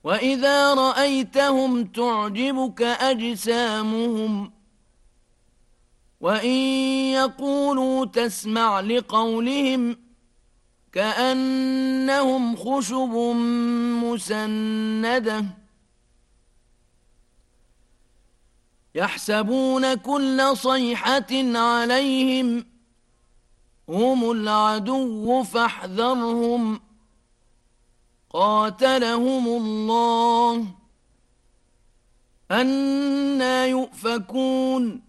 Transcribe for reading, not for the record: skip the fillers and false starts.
وإذا رأيتهم تعجبك أجسامهم وإن يقولوا تسمع لقولهم كأنهم خشب مسندة يحسبون كل صيحة عليهم هم العدو فاحذرهم قاتلهم الله أنى يؤفكون